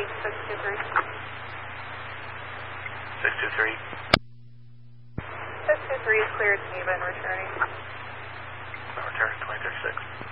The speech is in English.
623. 623. 623 is cleared to Neva and returning. Return 2036.